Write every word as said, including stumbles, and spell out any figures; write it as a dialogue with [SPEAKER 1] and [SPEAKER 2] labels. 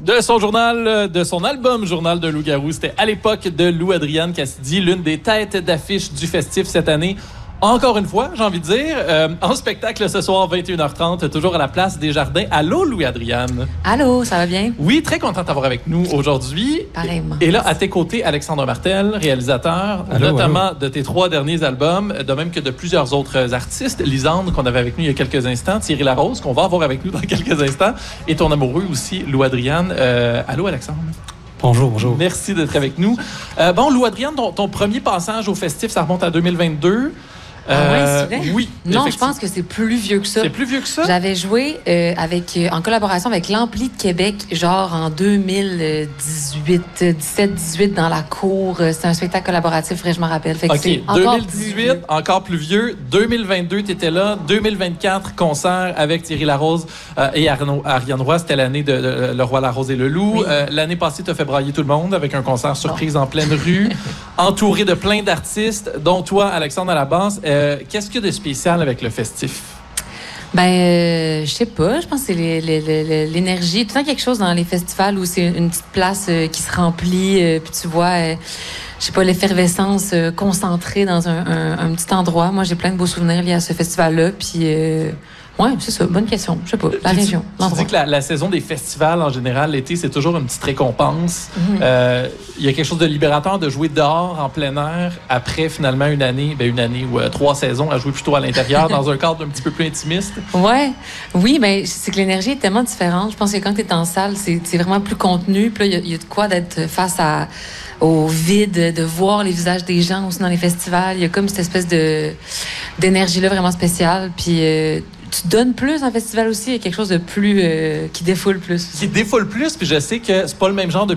[SPEAKER 1] De son journal, de son album Journal de loup-garou. C'était à l'époque de Lou-Adriane Cassidy, l'une des têtes d'affiche du festif cette année. Encore une fois, j'ai envie de dire, euh, en spectacle ce soir, vingt et une heures trente, toujours à la place des Jardins. Allô, Louis-Adriane?
[SPEAKER 2] Allô, ça va bien?
[SPEAKER 1] Oui, très content de t'avoir avec nous aujourd'hui.
[SPEAKER 2] Pareillement.
[SPEAKER 1] Et là, à tes côtés, Alexandre Martel, réalisateur, allô, notamment allô. de tes trois derniers albums, de même que de plusieurs autres artistes. Lisandre, qu'on avait avec nous il y a quelques instants, Thierry Larose, qu'on va avoir avec nous dans quelques instants, et ton amoureux aussi, Louis-Adriane. Euh, allô, Alexandre?
[SPEAKER 3] Bonjour, bonjour.
[SPEAKER 1] Merci d'être avec nous. Euh, bon, Louis-Adriane, ton, ton premier passage au festif, ça remonte à deux mille vingt-deux.
[SPEAKER 2] Ah euh, ouais, c'est vrai?
[SPEAKER 1] Oui.
[SPEAKER 2] Non, je pense que c'est plus vieux que ça.
[SPEAKER 1] C'est plus vieux que ça?
[SPEAKER 2] J'avais joué euh, avec, euh, en collaboration avec l'Ampli de Québec, genre en deux mille dix-huit, dix-sept dix-huit dans la cour. C'est un spectacle collaboratif, je me rappelle. Fait que
[SPEAKER 1] OK,
[SPEAKER 2] c'est
[SPEAKER 1] deux
[SPEAKER 2] encore
[SPEAKER 1] mille dix-huit,
[SPEAKER 2] plus vieux.
[SPEAKER 1] encore plus vieux. deux mille vingt-deux, tu étais là. deux mille vingt-quatre, concert avec Thierry Larose euh, et Arnaud, Ariane Roy. C'était l'année de, de Le Roi, la Rose et le Loup.
[SPEAKER 2] Oui.
[SPEAKER 1] Euh, l'année passée, tu as fait brailler tout le monde avec un concert surprise bon. en pleine rue, entouré de plein d'artistes, dont toi, Alexandre, à la basse. Euh, qu'est-ce qu'il y a de spécial avec le festif?
[SPEAKER 2] Ben, euh, je sais pas. Je pense que c'est les, les, les, l'énergie. Tout le temps quelque chose dans les festivals où c'est une petite place euh, qui se remplit, euh, puis tu vois, euh, je sais pas, l'effervescence euh, concentrée dans un, un, un petit endroit. Moi, j'ai plein de beaux souvenirs liés à ce festival-là. Puis, euh, ouais, c'est ça. Bonne question. Je sais pas. La
[SPEAKER 1] tu
[SPEAKER 2] région.
[SPEAKER 1] Tu, tu dis que la, la saison des festivals, en général, l'été, c'est toujours une petite récompense. Il
[SPEAKER 2] Mm-hmm.
[SPEAKER 1] euh, y a quelque chose de libérateur de jouer dehors, en plein air, après, finalement, une année, ben une année ou euh, trois saisons à jouer plutôt à l'intérieur, dans un cadre un petit peu plus intimiste.
[SPEAKER 2] Ouais. Oui, mais c'est que l'énergie est tellement différente. Je pense que quand tu es en salle, c'est, c'est vraiment plus contenu. Puis là, il y, y a de quoi d'être face à, au vide, de voir les visages des gens aussi dans les festivals. Il y a comme cette espèce de, d'énergie-là vraiment spéciale. Puis euh, tu donnes plus en festival aussi. Il y a quelque chose de plus... Euh, qui défoule plus.
[SPEAKER 1] Qui défoule plus, puis je sais que c'est pas le même genre de